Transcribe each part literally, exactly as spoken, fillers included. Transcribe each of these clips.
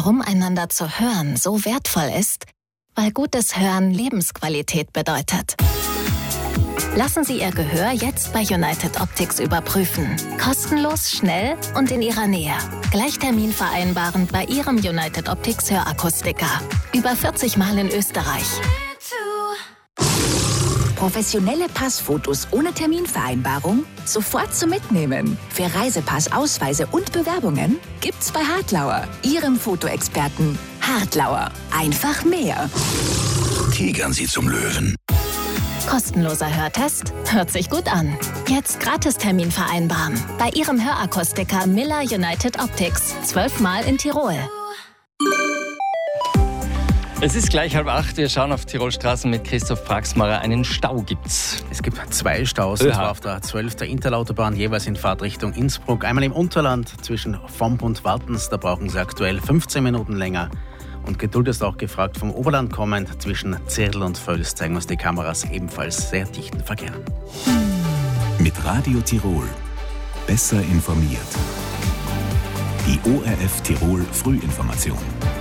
warum einander zu hören so wertvoll ist? Weil gutes Hören Lebensqualität bedeutet. Lassen Sie Ihr Gehör jetzt bei United Optics überprüfen. Kostenlos, schnell und in Ihrer Nähe. Gleich Termin vereinbaren bei Ihrem United Optics Hörakustiker. Über vierzig Mal in Österreich. Professionelle Passfotos ohne Terminvereinbarung sofort zum Mitnehmen. Für Reisepass, Ausweise und Bewerbungen gibt's bei Hartlauer, Ihrem Fotoexperten. Hartlauer, einfach mehr. Tigern Sie zum Löwen. Kostenloser Hörtest? Hört sich gut an. Jetzt Gratistermin vereinbaren. Bei Ihrem Hörakustiker Miller United Optics. Zwölfmal in Tirol. Es ist gleich halb acht. Wir schauen auf Tirolstraßen mit Christoph Praxmarer. Einen Stau gibt's. Es gibt zwei Staus, und zwar auf der A zwölf der Interlautobahn, jeweils in Fahrtrichtung Innsbruck. Einmal im Unterland zwischen Vomp und Wartens, da brauchen Sie aktuell fünfzehn Minuten länger. Und Geduld ist auch gefragt, vom Oberland kommend zwischen Zirl und Völs zeigen uns die Kameras ebenfalls sehr dichten Verkehr. Mit Radio Tirol. Besser informiert. Die O R F Tirol Frühinformation.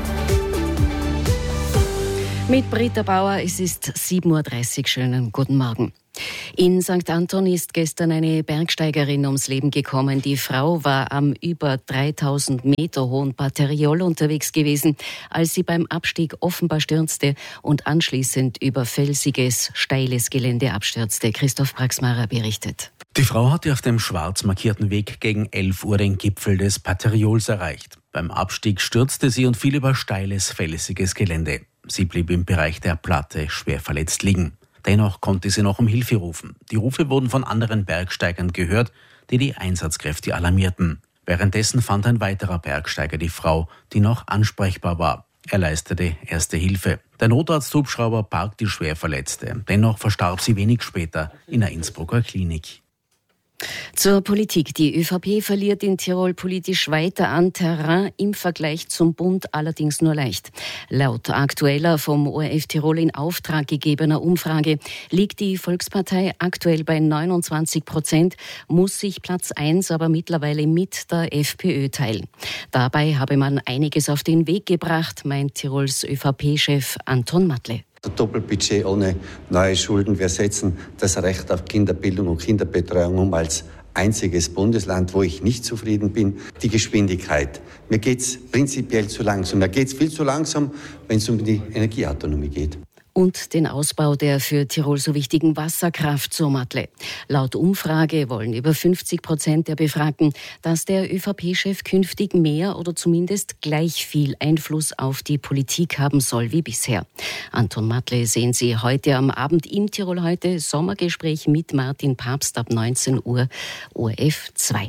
Mit Britta Bauer, es ist sieben Uhr dreißig. Schönen guten Morgen. In Sankt Anton ist gestern eine Bergsteigerin ums Leben gekommen. Die Frau war am über dreitausend Meter hohen Patteriol unterwegs gewesen, als sie beim Abstieg offenbar stürzte und anschließend über felsiges, steiles Gelände abstürzte. Christoph Praxmarer berichtet. Die Frau hatte auf dem schwarz markierten Weg gegen elf Uhr den Gipfel des Patteriols erreicht. Beim Abstieg stürzte sie und fiel über steiles, felsiges Gelände. Sie blieb im Bereich der Platte schwer verletzt liegen. Dennoch konnte sie noch um Hilfe rufen. Die Rufe wurden von anderen Bergsteigern gehört, die die Einsatzkräfte alarmierten. Währenddessen fand ein weiterer Bergsteiger die Frau, die noch ansprechbar war. Er leistete erste Hilfe. Der Notarzthubschrauber parkt die Schwerverletzte. Dennoch verstarb sie wenig später in der Innsbrucker Klinik. Zur Politik. Die ÖVP verliert in Tirol politisch weiter an Terrain im Vergleich zum Bund, allerdings nur leicht. Laut aktueller vom O R F Tirol in Auftrag gegebener Umfrage liegt die Volkspartei aktuell bei neunundzwanzig Prozent, muss sich Platz eins aber mittlerweile mit der FPÖ teilen. Dabei habe man einiges auf den Weg gebracht, meint Tirols ÖVP-Chef Anton Matle. Doppelbudget ohne neue Schulden. Wir setzen das Recht auf Kinderbildung und Kinderbetreuung um als einziges Bundesland, wo ich nicht zufrieden bin. Die Geschwindigkeit. Mir geht es prinzipiell zu langsam. Mir geht es viel zu langsam, wenn es um die Energieautonomie geht. Und den Ausbau der für Tirol so wichtigen Wasserkraft, so Matle. Laut Umfrage wollen über fünfzig Prozent der Befragten, dass der ÖVP-Chef künftig mehr oder zumindest gleich viel Einfluss auf die Politik haben soll wie bisher. Anton Matle sehen Sie heute am Abend im Tirol heute Sommergespräch mit Martin Papst ab neunzehn Uhr, O R F zwei.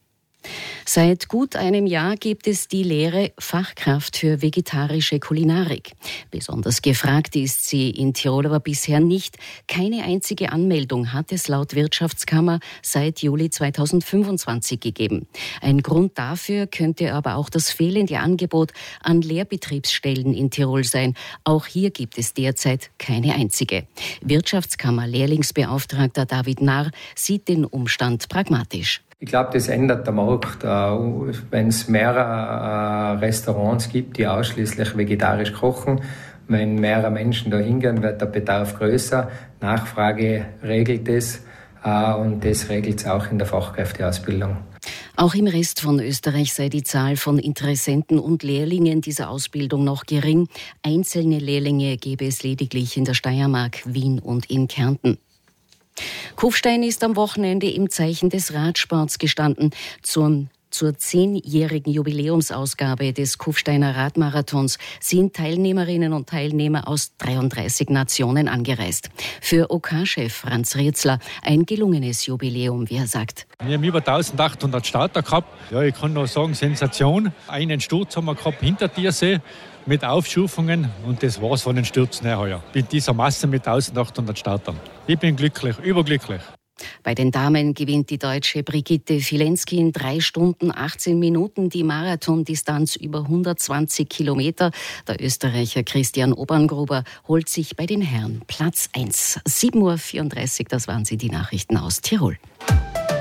Seit gut einem Jahr gibt es die Lehre Fachkraft für vegetarische Kulinarik. Besonders gefragt ist sie in Tirol aber bisher nicht. Keine einzige Anmeldung hat es laut Wirtschaftskammer seit Juli zweitausendfünfundzwanzig gegeben. Ein Grund dafür könnte aber auch das fehlende Angebot an Lehrbetriebsstellen in Tirol sein. Auch hier gibt es derzeit keine einzige. Wirtschaftskammer Lehrlingsbeauftragter David Narr sieht den Umstand pragmatisch. Ich glaube, das ändert der Markt. Wenn es mehrere Restaurants gibt, die ausschließlich vegetarisch kochen, wenn mehrere Menschen da hingehen, wird der Bedarf größer. Nachfrage regelt es und das regelt es auch in der Fachkräfteausbildung. Auch im Rest von Österreich sei die Zahl von Interessenten und Lehrlingen dieser Ausbildung noch gering. Einzelne Lehrlinge gäbe es lediglich in der Steiermark, Wien und in Kärnten. Kufstein ist am Wochenende im Zeichen des Radsports gestanden. Zum Zur zehnjährigen Jubiläumsausgabe des Kufsteiner Radmarathons sind Teilnehmerinnen und Teilnehmer aus dreiunddreißig Nationen angereist. Für O K-Chef Franz Rietzler ein gelungenes Jubiläum, wie er sagt. Wir haben über eintausendachthundert Starter gehabt. Ja, ich kann nur sagen, Sensation. Einen Sturz haben wir gehabt hinter Tiersee mit Aufschufungen und das war's von den Stürzen her heuer. Mit dieser Masse mit eintausendachthundert Startern. Ich bin glücklich, überglücklich. Bei den Damen gewinnt die Deutsche Brigitte Filensky in drei Stunden achtzehn Minuten die Marathondistanz über hundertzwanzig Kilometer. Der Österreicher Christian Oberngruber holt sich bei den Herren Platz eins. sieben Uhr vierunddreißig, das waren sie, die Nachrichten aus Tirol.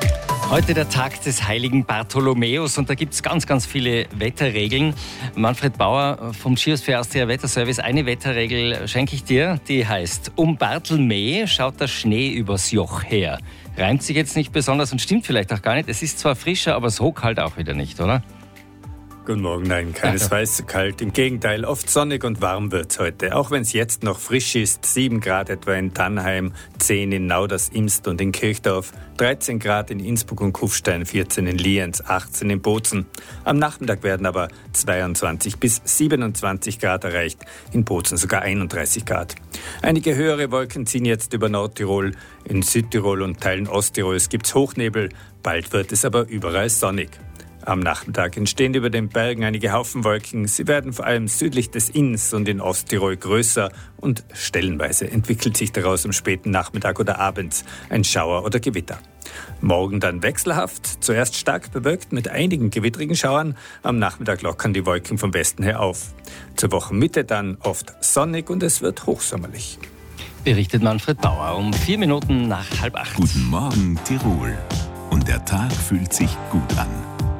Heute der Tag des heiligen Bartholomäus und da gibt es ganz, ganz viele Wetterregeln. Manfred Bauer vom Skiosphere Austria Wetterservice, eine Wetterregel schenke ich dir, die heißt: Um Bartelmee schaut der Schnee übers Joch her. Reimt sich jetzt nicht besonders und stimmt vielleicht auch gar nicht. Es ist zwar frischer, aber so kalt auch wieder nicht, oder? Guten Morgen, nein, keinesfalls zu kalt. Im Gegenteil, oft sonnig und warm wird's heute. Auch wenn es jetzt noch frisch ist, sieben Grad etwa in Tannheim, zehn in Nauders, Imst und in Kirchdorf, dreizehn Grad in Innsbruck und Kufstein, vierzehn in Lienz, achtzehn in Bozen. Am Nachmittag werden aber zweiundzwanzig bis siebenundzwanzig Grad erreicht, in Bozen sogar einunddreißig Grad. Einige höhere Wolken ziehen jetzt über Nordtirol, in Südtirol und Teilen Osttirols gibt's Hochnebel, bald wird es aber überall sonnig. Am Nachmittag entstehen über den Bergen einige Haufenwolken. Sie werden vor allem südlich des Inns und in Osttirol größer und stellenweise entwickelt sich daraus am späten Nachmittag oder abends ein Schauer oder Gewitter. Morgen dann wechselhaft, zuerst stark bewölkt mit einigen gewittrigen Schauern. Am Nachmittag lockern die Wolken vom Westen her auf. Zur Wochenmitte dann oft sonnig und es wird hochsommerlich. Berichtet Manfred Bauer um vier Minuten nach halb acht. Guten Morgen, Tirol. Und der Tag fühlt sich gut an.